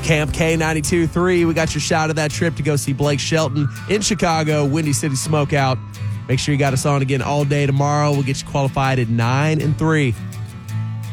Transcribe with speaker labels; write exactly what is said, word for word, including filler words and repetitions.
Speaker 1: Camp K ninety-two point three. We got your shot of that trip to go see Blake Shelton in Chicago, Windy City Smokeout. Make sure you got us on again all day tomorrow. We'll get you qualified at nine and three.